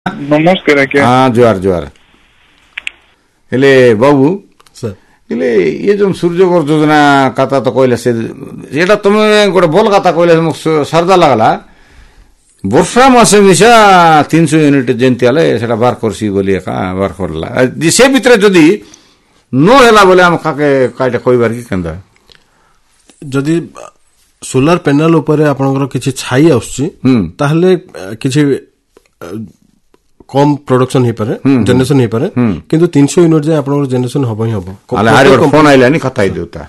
नमस्कार आज्ञा। हाँ जुआर जुआर हेले बाबू सर हेले ये जो सूर्यघर योजना कथा तो कहले से एटा तुम गोटे भल कथा कहले सरदा लगला वर्षा मास मिशा 300 यूनिट जेंती आले सेटा बार करसी बोली का बार करला से भितर जदी नो हैला बोले हम काके काटे कहबार की केंदा जदि सोलार पैनल ऊपर आपनकर किछि छाई आउछि ताहले किछि कम प्रोडक्शन ही पारे जनरेशन ही पारे किंतु 300 यूनिट जे आपनकर जनरेशन हबो ही हबो आले हारे फोन आइलानी कथा देउता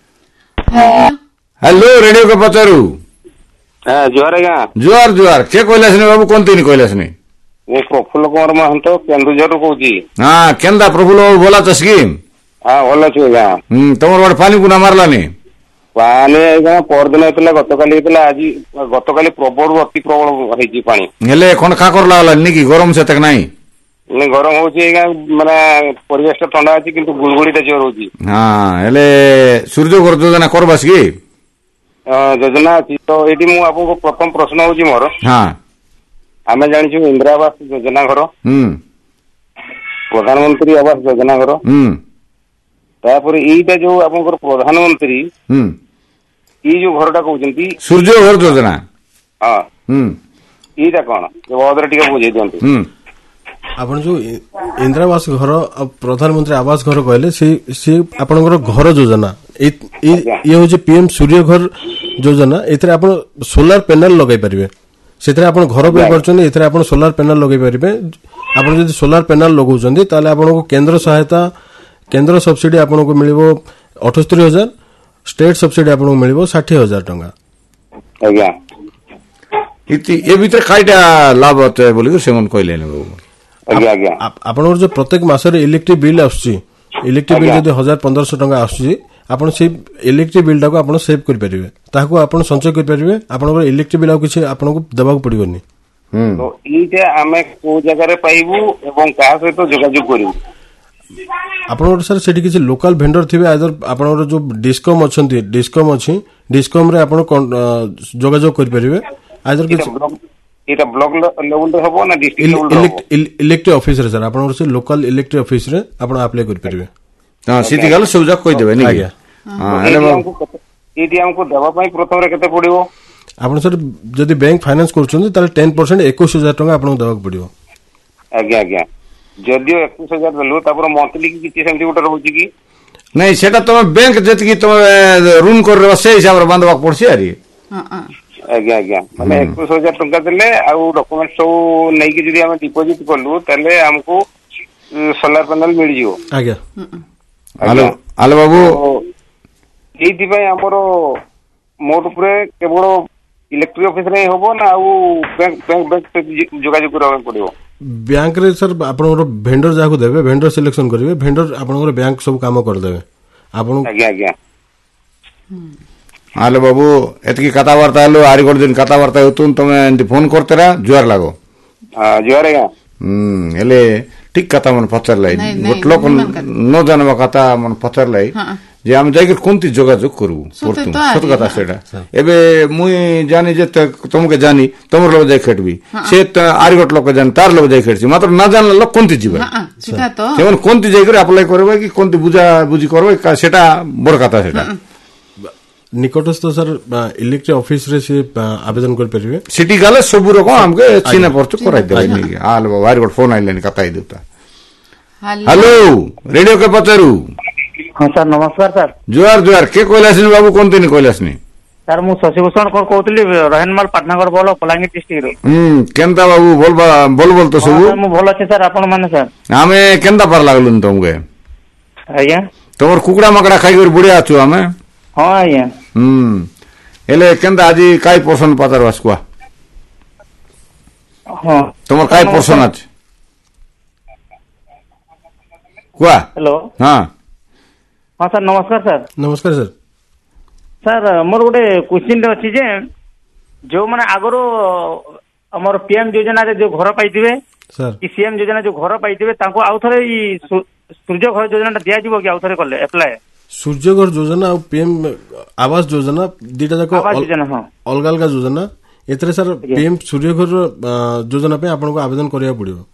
हेलो रेडियो को पचारू हां जुआर गा जुआर जुआर के कहलासनी बाबू कोन तीन कहलासनी वो प्रफुल्ल कुमार महंतो केंदुझर कहूची हां केंदा प्रफुल्ल बोला त स्कीम हां बोला छु गा तमर बड पानी गुना मारलानी पानी गा परदिन हेतला गतकाली हेतला आज गतकाली प्रबल अति प्रबल हेची पानी हेले कोन खा करला वाला की गरम से तक नाही ने गरम होची गा माने परिवेश ठंडा अछि किंतु गुलगुलीटा जोर होची हां हेले सूर्य घर योजना करबास की योजना अछि तो एटी मु आपको प्रथम प्रश्न होची मोर हां आमे जानि छु इंदिरा आवास योजना घर प्रधानमंत्री आवास योजना घर तापर एटा जो आपनकर प्रधानमंत्री ई जो घरटा कहउचंती सूर्य घर योजना हां एटा कोन जो ओदर टिके बुझै दियंती आपण जो इंदिरा आवास घर प्रधानमंत्री आवास घर कहले से आपनकर घर योजना ये होचे पीएम सूर्य घर योजना एथरे आपण सोलार पैनल लगाई परिबे सेथरे आपण घर पे करछन एथरे आपण सोलार पैनल लगाई परिबे आपण जदि सोलार पैनल लगाउछन ताले आपण को केंद्र सहायता केंद्र सब्सिडी आपण को मिलिबो 78000 स्टेट सब्सिडी आपण को मिलिबो 60000 टंका आज्ञा इति ए भीतर काइटा लाभ होते बोली सेमन कहले ने बाबू आज्ञा आज्ञा आपनकर जो प्रत्येक मासरे इलेक्ट्रिक बिल आछी इलेक्ट्रिक बिल जदि 1500 टंका आछी आपण से इलेक्ट्रिक बिल टाको आपण सेव कर परिबे ताको आपण संचय कर परिबे आपनकर इलेक्ट्रिक बिल आ किछि आपण को देबाक पड़िबोनी तो इते हमें को जगह रे पाइबू एवं का सहित जोगाजोग करिवू आपनकर सर सेठी किछि लोकल वेंडर थिबे आइदर आपनकर जो डिस्कम अछंती डिस्कम अछि डिस्कम रे आपण जोगाजोग कर परिबे आइदर किछि एटा ब्लॉक लेवल रे हबो ना डिस्ट्रिक्ट लेवल रे हबो इलेक्ट्रिक ऑफिस रे सर आपनकर से लोकल इलेक्ट्रिक ऑफिस रे आपण अप्लाई कर परिबे हां सिटी गल सुविधा कहि देबे नि आज्ञा हां हेले एटी हमको देबा पई प्रथम रे केते पड़िबो आपण सर जदि बैंक फाइनेंस करछन ताले 10% 21000 टंका आपण देबाक पड़िबो आज्ञा आज्ञा जदियो 21000 देलु तापर मंथली की किछि सेमति उटर होची की नहीं सेटा तुम बैंक जति की तुम ऋण कर से हिसाब रे बांधवा पड़सी आरी आज्ञा आज्ञा माने 21000 टंका देले आ डॉक्यूमेंट सब नै कि जदि हम डिपॉजिट करलु ताले हमको सोलर पैनल मिल जिवो आज्ञा हेलो हेलो बाबू एथि पय हमरो मोट ऊपर केवल इलेक्ट्रिक ऑफिस रे होबो ना आ बैंक जोगाजोग करबा पड़िबो बैंक रे सर आपनकर वेंडर जाको देबे वेंडर सिलेक्शन करिवे वेंडर आपनकर बैंक सब काम कर देबे आपन आज्ञा आज्ञा हेलो बाबू एतकी कथा वार्ता हेलो आरिगोड दिन कथा वार्ता होतुन तमे फोन करते रा जुआर लागो हां जुआर गा हेले ठीक कथा मन पचर लाई गोट लोक न जानबा कथा मन पचर लाई जे हम जाय के कोनती जोगाजोग करू परतु सत कथा सेटा एबे मुई जानि जे तुमके जानी तमर लोग जाय खेटबी से आरिगोट लोक जान तार लोग जाय खेटसी मात्र न जानला लोक कोनती जीवे हां सेटा तो जेमन कोनती जाय करे अप्लाई करबे कि कोनती बुझा बुझी करबे सेटा बड़ कथा सेटा निकटस्थ सर इलेक्ट्रिक ऑफिस रे से आवेदन कर परिबे सिटी गाले सब रकम हमके चिन्ह परचु कराइ देबे नि हाल आरिगोट फोन आइलेनी कथा देता हेलो रेडियो के पचारू हां सर नमस्कार सर जुआर जुआर के कहलासनी बाबू कोन दिन कहलासनी सर मु शशिभूषण कोन कहतली रहनमाल पाटनगर बोलो पलांगी डिस्ट्रिक्ट रो केंदा बाबू बोल तो सब मु भलो छै सर आपण माने सर हमें केंदा पर लागलुन तुमके आज्ञा तमर कुकड़ा मकड़ा खाइ कर बुढ़िया छु हमें हां आज्ञा एले केंदा आजी काई पर्सन पचार वासकुआ हां तमर काई पर्सन अछि कुआ हेलो हां हां सर नमस्कार सर नमस्कार सर सर मोर गोटे क्वेश्चन अछि जे जो माने आगरो हमर पीएम योजना रे जो घर पाइथिबे सर कि सीएम योजना जो घर पाइथिबे ताको आउ थरे ई सूर्य घर योजना दिया जिवो कि आउ थरे करले अप्लाई सूर्य घर योजना और पीएम आवास योजना दीटा जाको अलग अलग योजना ଏଥିରେ ସାର୍ ପିଏମ୍ ସୂର୍ଯ୍ୟଘର ଯୋଜନା ପାଇଁ ଆପଣଙ୍କୁ ଆବେଦନ କରିବାକୁ ପଡିବ।